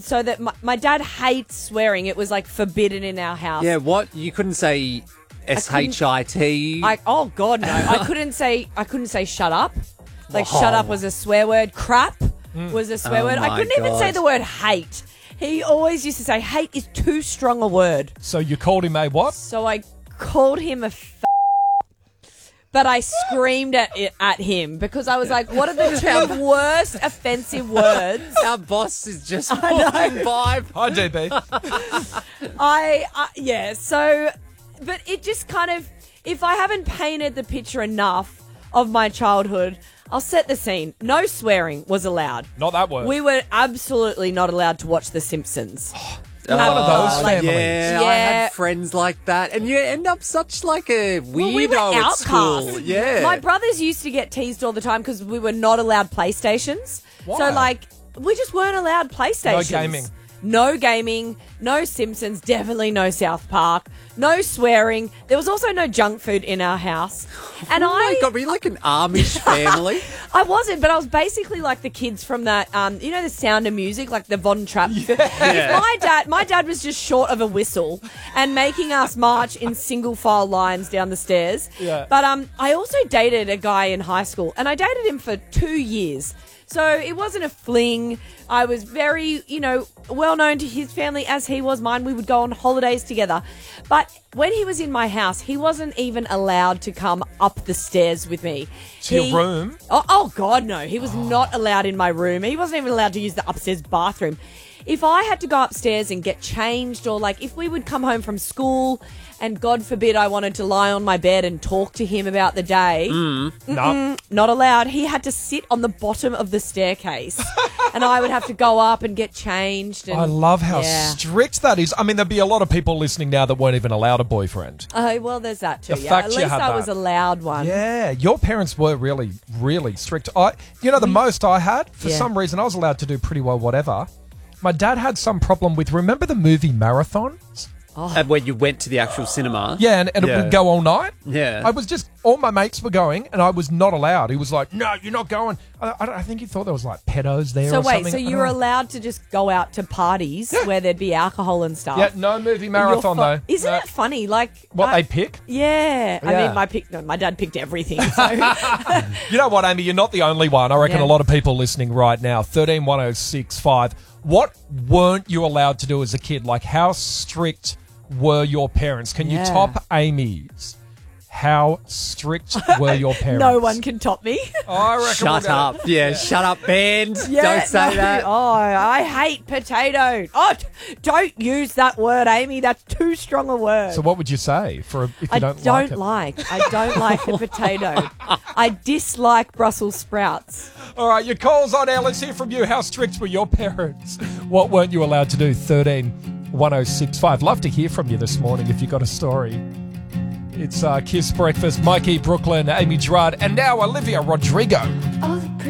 so that my dad hates swearing. It was like forbidden in our house. Yeah, what? You couldn't say S-H-I-T? Oh God, no! I couldn't say shut up. Like shut up was a swear word. Crap was a swear word. I couldn't even say the word hate. He always used to say hate is too strong a word. So you called him a what? So I called him a but I screamed at him because I was like, what are the two worst offensive words? Our boss is just walking by. Hi, DB. Yeah, so, but it just kind of, if I haven't painted the picture enough of my childhood, I'll set the scene. No swearing was allowed. Not that word. We were absolutely not allowed to watch The Simpsons. One of those families. Yeah, I had friends like that. And you end up such like a weirdo we were at school. outcasts. Yeah. My brothers used to get teased all the time because we were not allowed PlayStations. Why? So, like, we just weren't allowed PlayStations. No gaming. No gaming, no Simpsons, definitely no South Park, no swearing. There was also no junk food in our house. And oh my God, were you like an Amish family? I wasn't, but I was basically like the kids from that, you know, The Sound of Music, like the Von Trapp. Yeah. My dad was just short of a whistle and making us march in single file lines down the stairs. Yeah. But I also dated a guy in high school, and I dated him for 2 years. So it wasn't a fling. I was very, well known to his family as he was mine. We would go on holidays together. But when he was in my house, he wasn't even allowed to come up the stairs with me. To your room? Oh, God, no. He was not allowed in my room. He wasn't even allowed to use the upstairs bathroom. If I had to go upstairs and get changed, or like if we would come home from school and God forbid I wanted to lie on my bed and talk to him about the day, No. not allowed. He had to sit on the bottom of the staircase and I would have to go up and get changed. And, I love how strict that is. I mean, there'd be a lot of people listening now that weren't even allowed a boyfriend. Oh, well, there's that too. The fact At you least had I that. was allowed one. Yeah, your parents were really, really strict. The most I had, for some reason, I was allowed to do pretty well whatever. My dad had some problem with, remember the movie Marathon? And when you went to the actual cinema. Yeah, and it would go all night. Yeah. I was just, all my mates were going, and I was not allowed. He was like, no, you're not going. I think he thought there was like pedos there So or something. wait, so you were allowed to just go out to parties where there'd be alcohol and stuff? Yeah, no movie Marathon though. Isn't it funny? Like What they pick? Yeah. I Yeah. mean, my dad picked everything. So. You know what, Amy? You're not the only one. I reckon Yeah. a lot of people listening right now. 131065. What weren't you allowed to do as a kid? Like, how strict were your parents? Can you top Amy's? How strict were your parents? No one can top me. I reckon Shut up. Yeah, shut up, band. Don't say that. Oh, I hate potato. Oh, don't use that word, Amy. That's too strong a word. So what would you say if you don't like it? I don't like the potato. I dislike Brussels sprouts. All right, your call's on air. Let's hear from you. How strict were your parents? What weren't you allowed to do? 131065. Love to hear from you this morning if you got a story. It's Kiss Breakfast. Mikey, Brooklyn, Amy Gerard, and now Olivia Rodrigo. Oh,